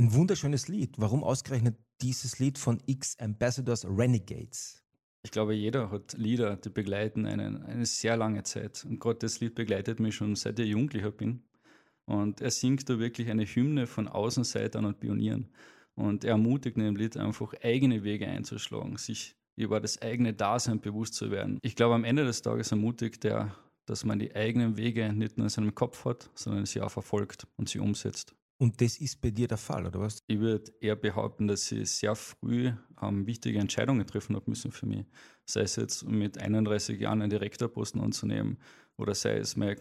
Ein wunderschönes Lied. Warum ausgerechnet dieses Lied von X Ambassadors Renegades? Ich glaube, jeder hat Lieder, die begleiten einen eine sehr lange Zeit. Und gerade das Lied begleitet mich schon seit ich Jugendlicher bin. Und er singt da wirklich eine Hymne von Außenseitern und Pionieren. Und er ermutigt in dem Lied einfach eigene Wege einzuschlagen, sich über das eigene Dasein bewusst zu werden. Ich glaube, am Ende des Tages ermutigt er, dass man die eigenen Wege nicht nur in seinem Kopf hat, sondern sie auch verfolgt und sie umsetzt. Und das ist bei dir der Fall, oder was? Ich würde eher behaupten, dass ich sehr früh wichtige Entscheidungen treffen habe müssen für mich. Sei es jetzt mit 31 Jahren einen Direktorposten anzunehmen oder sei es mein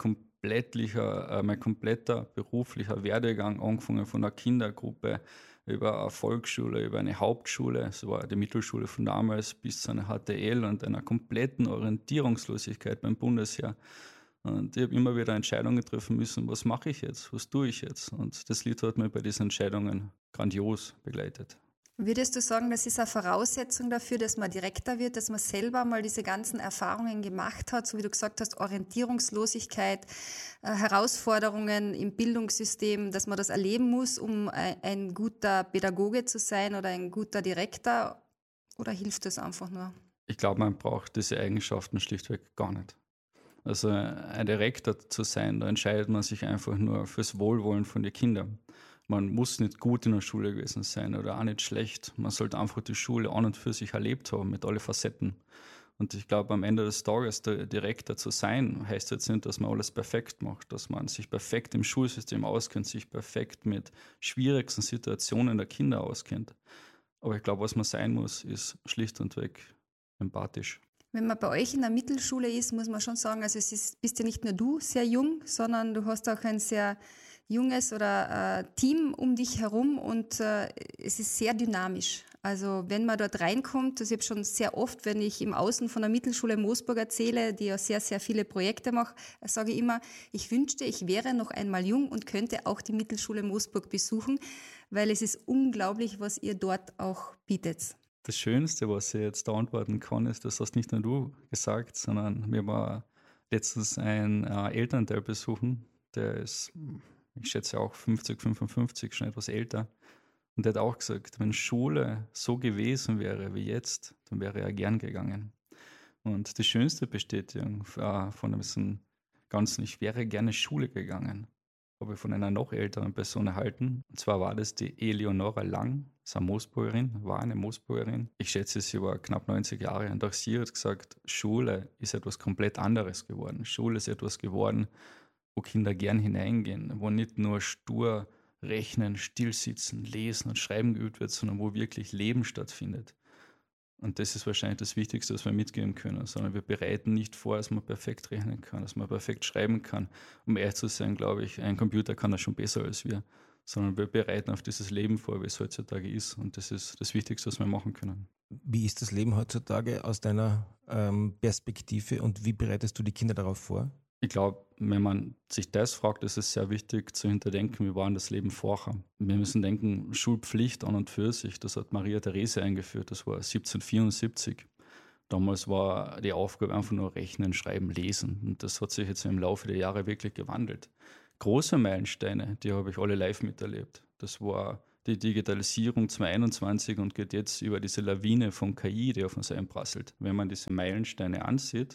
kompletter beruflicher Werdegang, angefangen von einer Kindergruppe über eine Volksschule, über eine Hauptschule, so war die Mittelschule von damals, bis zu einer HTL und einer kompletten Orientierungslosigkeit beim Bundesheer. Und ich habe immer wieder Entscheidungen treffen müssen, was mache ich jetzt, was tue ich jetzt? Und das Lied hat mich bei diesen Entscheidungen grandios begleitet. Würdest du sagen, das ist eine Voraussetzung dafür, dass man Direktor wird, dass man selber mal diese ganzen Erfahrungen gemacht hat, so wie du gesagt hast, Orientierungslosigkeit, Herausforderungen im Bildungssystem, dass man das erleben muss, um ein guter Pädagoge zu sein oder ein guter Direktor? Oder hilft das einfach nur? Ich glaube, man braucht diese Eigenschaften schlichtweg gar nicht. Also ein Direktor zu sein, da entscheidet man sich einfach nur fürs Wohlwollen von den Kindern. Man muss nicht gut in der Schule gewesen sein oder auch nicht schlecht. Man sollte einfach die Schule an und für sich erlebt haben mit allen Facetten. Und ich glaube, am Ende des Tages der Direktor zu sein, heißt jetzt nicht, dass man alles perfekt macht, dass man sich perfekt im Schulsystem auskennt, sich perfekt mit schwierigsten Situationen der Kinder auskennt. Aber ich glaube, was man sein muss, ist schlicht und weg empathisch. Wenn man bei euch in der Mittelschule ist, muss man schon sagen, also bist ja nicht nur du sehr jung, sondern du hast auch ein sehr junges oder Team um dich herum und es ist sehr dynamisch. Also wenn man dort reinkommt, also ich habe schon sehr oft, wenn ich im Außen von der Mittelschule Moosburg erzähle, die ja sehr, sehr viele Projekte macht, sage ich immer, ich wünschte, ich wäre noch einmal jung und könnte auch die Mittelschule Moosburg besuchen, weil es ist unglaublich, was ihr dort auch bietet. Das Schönste, was ich jetzt da antworten kann, ist, das hast nicht nur du gesagt, sondern mir war letztens ein Elternteil besuchen, der ist, ich schätze auch 50, 55, schon etwas älter. Und der hat auch gesagt, wenn Schule so gewesen wäre wie jetzt, dann wäre er gern gegangen. Und die schönste Bestätigung von diesem Ganzen, ich wäre gerne Schule gegangen, habe ich von einer noch älteren Person erhalten. Und zwar war das die Eleonora Lang, ist eine Moosburgerin, war eine Moosburgerin. Ich schätze, sie war knapp 90 Jahre und auch sie hat gesagt, Schule ist etwas komplett anderes geworden. Schule ist etwas geworden, wo Kinder gern hineingehen, wo nicht nur stur rechnen, stillsitzen, lesen und schreiben geübt wird, sondern wo wirklich Leben stattfindet. Und das ist wahrscheinlich das Wichtigste, was wir mitgeben können, sondern wir bereiten nicht vor, dass man perfekt rechnen kann, dass man perfekt schreiben kann. Um ehrlich zu sein, glaube ich, ein Computer kann das schon besser als wir, sondern wir bereiten auf dieses Leben vor, wie es heutzutage ist. Und das ist das Wichtigste, was wir machen können. Wie ist das Leben heutzutage aus deiner Perspektive und wie bereitest du die Kinder darauf vor? Ich glaube, wenn man sich das fragt, ist es sehr wichtig zu hinterdenken, wie war denn das Leben vorher. Wir müssen denken, Schulpflicht an und für sich, das hat Maria Therese eingeführt, das war 1774. Damals war die Aufgabe einfach nur rechnen, schreiben, lesen. Und das hat sich jetzt im Laufe der Jahre wirklich gewandelt. Große Meilensteine, die habe ich alle live miterlebt. Das war die Digitalisierung 2021 und geht jetzt über diese Lawine von KI, die auf uns einprasselt. Wenn man diese Meilensteine ansieht,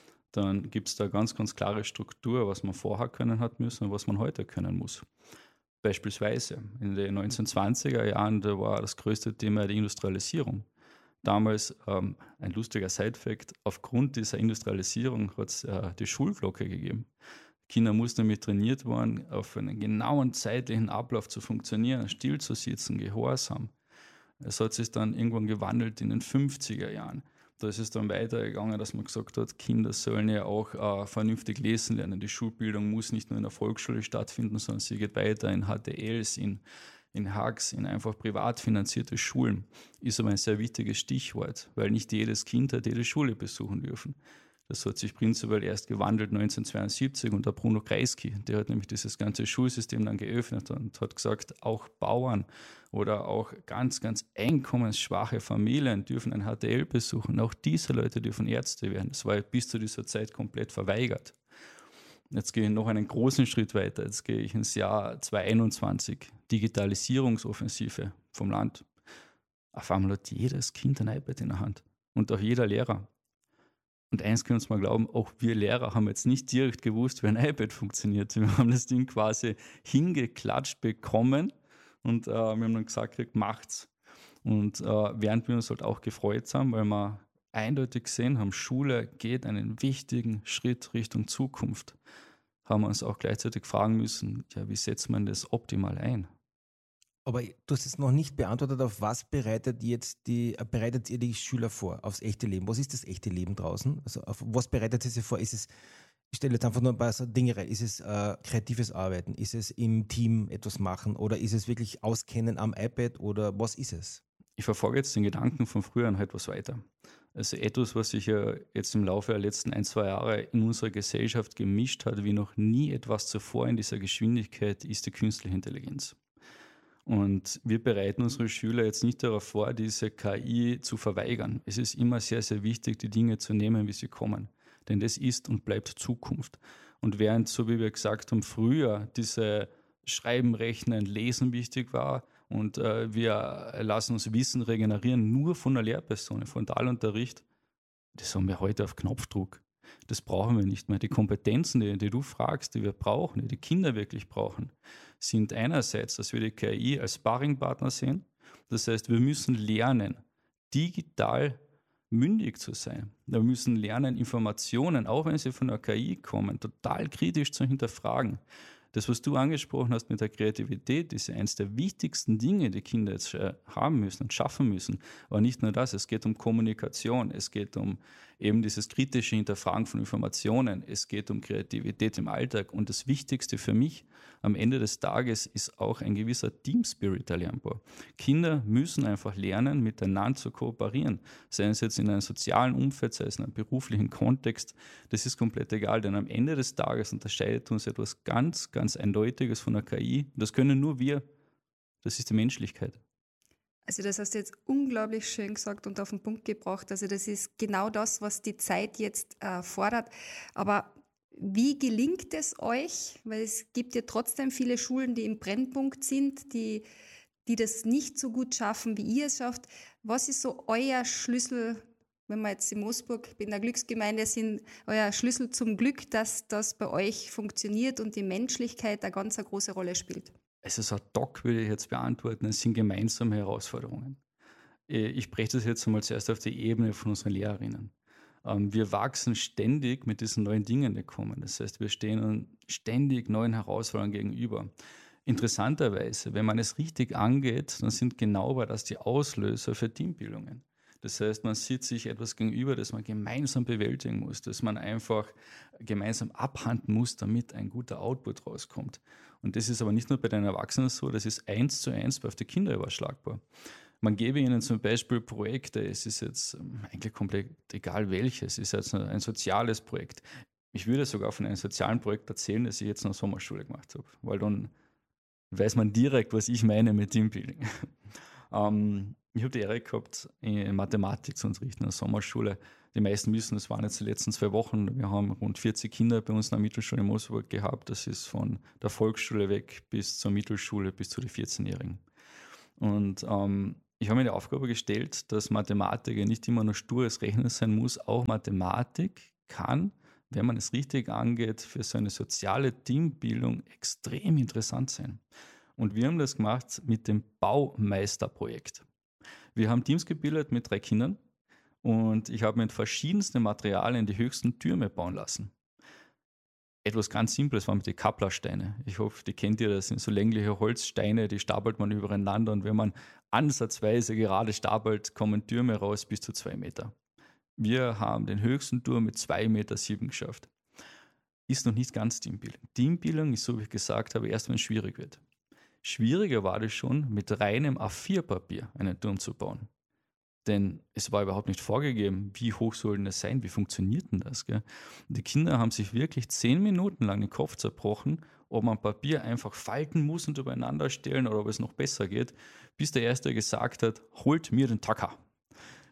dann gibt es da ganz, ganz klare Struktur, was man vorher können hat müssen und was man heute können muss. Beispielsweise in den 1920er Jahren, da war das größte Thema die Industrialisierung. Damals, ein lustiger Side-Fact, aufgrund dieser Industrialisierung hat es die Schulglocke gegeben. Kinder mussten damit trainiert werden, auf einen genauen zeitlichen Ablauf zu funktionieren, still zu sitzen, gehorsam. Es hat sich dann irgendwann gewandelt in den 50er Jahren. Da ist es dann weitergegangen, dass man gesagt hat, Kinder sollen ja auch vernünftig lesen lernen. Die Schulbildung muss nicht nur in der Volksschule stattfinden, sondern sie geht weiter in HTLs, in Hacks, in einfach privat finanzierte Schulen. Ist aber ein sehr wichtiges Stichwort, weil nicht jedes Kind hat jede Schule besuchen dürfen. Das hat sich prinzipiell erst gewandelt 1972 unter Bruno Kreisky. Der hat nämlich dieses ganze Schulsystem dann geöffnet und hat gesagt, auch Bauern oder auch ganz, ganz einkommensschwache Familien dürfen ein HTL besuchen. Auch diese Leute dürfen Ärzte werden. Das war bis zu dieser Zeit komplett verweigert. Jetzt gehe ich noch einen großen Schritt weiter. Jetzt gehe ich ins Jahr 2021, Digitalisierungsoffensive vom Land. Auf einmal hat jedes Kind ein iPad in der Hand und auch jeder Lehrer. Und eins können wir uns mal glauben, auch wir Lehrer haben jetzt nicht direkt gewusst, wie ein iPad funktioniert. Wir haben das Ding quasi hingeklatscht bekommen und wir haben dann gesagt, macht's. Und während wir uns halt auch gefreut haben, weil wir eindeutig gesehen haben, Schule geht einen wichtigen Schritt Richtung Zukunft, haben wir uns auch gleichzeitig fragen müssen, ja, wie setzt man das optimal ein? Aber du hast es noch nicht beantwortet, auf was bereitet ihr die Schüler vor, aufs echte Leben? Was ist das echte Leben draußen? Also auf was bereitet ihr sie vor? Ich stelle jetzt einfach nur ein paar so Dinge rein. Ist es kreatives Arbeiten? Ist es im Team etwas machen? Oder ist es wirklich Auskennen am iPad? Oder was ist es? Ich verfolge jetzt den Gedanken von früher noch etwas weiter. Also etwas, was sich ja jetzt im Laufe der letzten 1-2 Jahre in unserer Gesellschaft gemischt hat, wie noch nie etwas zuvor in dieser Geschwindigkeit, ist die künstliche Intelligenz. Und wir bereiten unsere Schüler jetzt nicht darauf vor, diese KI zu verweigern. Es ist immer sehr, sehr wichtig, die Dinge zu nehmen, wie sie kommen. Denn das ist und bleibt Zukunft. Und während, so wie wir gesagt haben, früher diese Schreiben, Rechnen, Lesen wichtig war und wir lassen uns Wissen regenerieren nur von einer Lehrperson, Frontalunterricht, das haben wir heute auf Knopfdruck. Das brauchen wir nicht mehr. Die Kompetenzen, die du fragst, die wir brauchen, die die Kinder wirklich brauchen, sind einerseits, dass wir die KI als Sparringpartner sehen. Das heißt, wir müssen lernen, digital mündig zu sein. Wir müssen lernen, Informationen, auch wenn sie von der KI kommen, total kritisch zu hinterfragen. Das, was du angesprochen hast mit der Kreativität, ist ja eines der wichtigsten Dinge, die Kinder jetzt haben müssen und schaffen müssen. Aber nicht nur das, es geht um Kommunikation, es geht um eben dieses kritische Hinterfragen von Informationen, es geht um Kreativität im Alltag. Und das Wichtigste für mich am Ende des Tages ist auch ein gewisser Team-Spirit erlernbar. Kinder müssen einfach lernen, miteinander zu kooperieren. Sei es jetzt in einem sozialen Umfeld, sei es in einem beruflichen Kontext, das ist komplett egal, denn am Ende des Tages unterscheidet uns etwas ganz, ganz Eindeutiges von der KI. Das können nur wir. Das ist die Menschlichkeit. Also das hast du jetzt unglaublich schön gesagt und auf den Punkt gebracht. Also das ist genau das, was die Zeit jetzt fordert. Aber wie gelingt es euch? Weil es gibt ja trotzdem viele Schulen, die im Brennpunkt sind, die das nicht so gut schaffen, wie ihr es schafft. Was ist so euer Schlüssel, wenn wir jetzt in Moosburg in der Glücksgemeinde sind, euer Schlüssel zum Glück, dass das bei euch funktioniert und die Menschlichkeit eine ganz große Rolle spielt? Also so ad hoc würde ich jetzt beantworten, es sind gemeinsame Herausforderungen. Ich breche das jetzt einmal zuerst auf die Ebene von unseren Lehrerinnen. Wir wachsen ständig mit diesen neuen Dingen, die kommen. Das heißt, wir stehen ständig neuen Herausforderungen gegenüber. Interessanterweise, wenn man es richtig angeht, dann sind genau das die Auslöser für Teambildungen. Das heißt, man sieht sich etwas gegenüber, das man gemeinsam bewältigen muss, das man einfach gemeinsam abhandeln muss, damit ein guter Output rauskommt. Und das ist aber nicht nur bei den Erwachsenen so, das ist 1:1 auf die Kinder überschlagbar. Man gebe ihnen zum Beispiel Projekte, es ist jetzt eigentlich komplett egal welches, es ist jetzt ein soziales Projekt. Ich würde sogar von einem sozialen Projekt erzählen, das ich jetzt in der Sommerschule gemacht habe, weil dann weiß man direkt, was ich meine mit Teambuilding. Ich habe die Ehre gehabt, in Mathematik zu unterrichten in der Sommerschule. Die meisten wissen, das waren jetzt die letzten 2 Wochen. Wir haben rund 40 Kinder bei uns in der Mittelschule in Moosburg gehabt. Das ist von der Volksschule weg bis zur Mittelschule, bis zu den 14-Jährigen. Und ich habe mir die Aufgabe gestellt, dass Mathematik ja nicht immer nur stures Rechnen sein muss. Auch Mathematik kann, wenn man es richtig angeht, für so eine soziale Teambildung extrem interessant sein. Und wir haben das gemacht mit dem Baumeisterprojekt. Wir haben Teams gebildet mit 3 Kindern und ich habe mit verschiedensten Materialien die höchsten Türme bauen lassen. Etwas ganz Simples war mit den Kapplersteine. Ich hoffe, die kennt ihr, das sind so längliche Holzsteine, die stapelt man übereinander und wenn man ansatzweise gerade stapelt, kommen Türme raus bis zu 2 Meter. Wir haben den höchsten Turm mit 2,7 Meter geschafft. Ist noch nicht ganz Teambuilding. Teambuilding ist, so wie ich gesagt habe, erst wenn es schwierig wird. Schwieriger war das schon, mit reinem A4-Papier einen Turm zu bauen. Denn es war überhaupt nicht vorgegeben, wie hoch soll denn das sein, wie funktioniert denn das? Gell? Und die Kinder haben sich wirklich 10 Minuten lang den Kopf zerbrochen, ob man Papier einfach falten muss und übereinander stellen oder ob es noch besser geht, bis der Erste gesagt hat, holt mir den Tacker.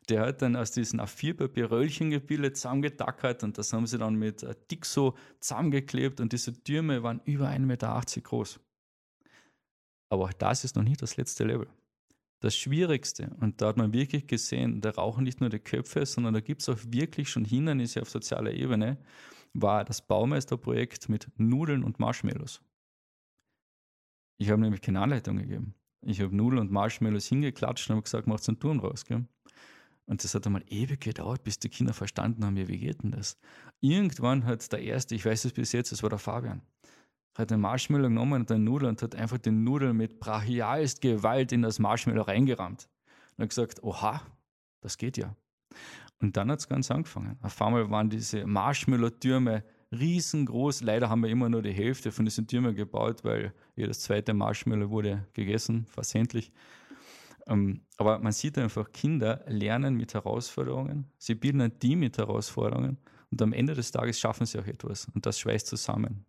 Der hat dann aus diesen A4-Papier Röllchen gebildet, zusammengetackert und das haben sie dann mit Dixo zusammengeklebt und diese Türme waren über 1,80 Meter groß. Aber auch das ist noch nicht das letzte Level. Das Schwierigste, und da hat man wirklich gesehen, da rauchen nicht nur die Köpfe, sondern da gibt es auch wirklich schon Hindernisse auf sozialer Ebene, war das Baumeisterprojekt mit Nudeln und Marshmallows. Ich habe nämlich keine Anleitung gegeben. Ich habe Nudeln und Marshmallows hingeklatscht und habe gesagt, macht's einen Turm raus. Gell? Und das hat einmal ewig gedauert, bis die Kinder verstanden haben, ja, wie geht denn das? Irgendwann hat der Erste, ich weiß es bis jetzt, das war der Fabian, hat den Marshmallow genommen und eine Nudel und hat einfach die Nudel mit brachialst Gewalt in das Marshmallow reingerammt. Und hat gesagt, oha, das geht ja. Und dann hat es ganz angefangen. Auf einmal waren diese Marshmallow-Türme riesengroß. Leider haben wir immer nur die Hälfte von diesen Türmen gebaut, weil jedes zweite Marshmallow wurde gegessen, versehentlich. Aber man sieht einfach, Kinder lernen mit Herausforderungen. Sie bilden ein Team mit Herausforderungen. Und am Ende des Tages schaffen sie auch etwas. Und das schweißt zusammen.